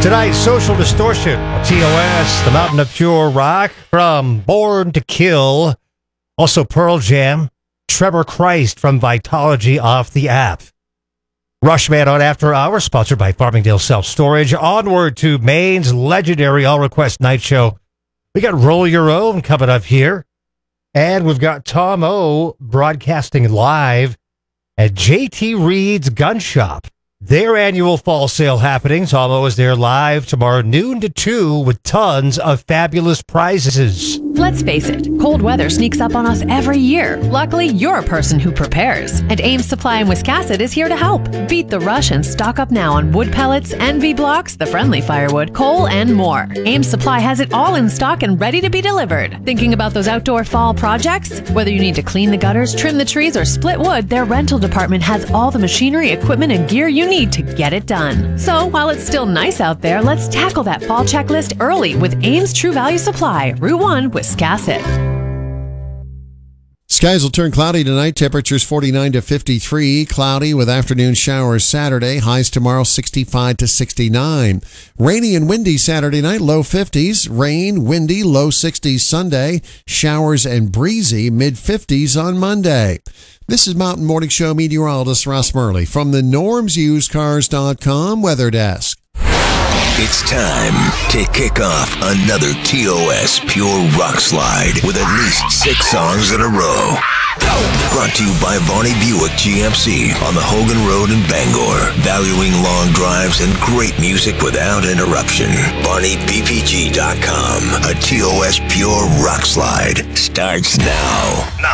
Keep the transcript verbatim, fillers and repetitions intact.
Tonight's Social Distortion, T O S, the Mountain of Pure Rock, from Born to Kill. Also Pearl Jam, Trevor Christ from Vitology off the app. Rushman on After Hours, sponsored by Farmingdale Self-Storage. Onward to Maine's legendary All Request Night Show. We got Roll Your Own coming up here. And we've got Tom O broadcasting live at J T Reed's Gun Shop. Their annual fall sale happening. Tom O is there live tomorrow noon to two with tons of fabulous prizes. Let's face it, cold weather sneaks up on us every year. Luckily, you're a person who prepares. And Ames Supply in Wiscasset is here to help. Beat the rush and stock up now on wood pellets, N V blocks, the friendly firewood, coal, and more. Ames Supply has it all in stock and ready to be delivered. Thinking about those outdoor fall projects? Whether you need to clean the gutters, trim the trees, or split wood, their rental department has all the machinery, equipment, and gear you need to get it done. So while it's still nice out there, let's tackle that fall checklist early with Ames True Value Supply, Route one, Wiscasset. Skies will turn cloudy tonight. Temperatures forty-nine to fifty-three. Cloudy with afternoon showers Saturday. Highs tomorrow sixty-five to sixty-nine. Rainy and windy Saturday night. Low fifties. Rain, windy, low sixties Sunday. Showers and breezy. Mid fifties on Monday. This is Mountain Morning Show meteorologist Russ Murley from the norms used cars dot com Weather Desk. It's time to kick off another T O S Pure Rock Slide with at least six songs in a row. Brought to you by Varney Buick G M C on the Hogan Road in Bangor. Valuing long drives and great music without interruption. Varney B P G dot com. A T O S Pure Rock Slide starts now.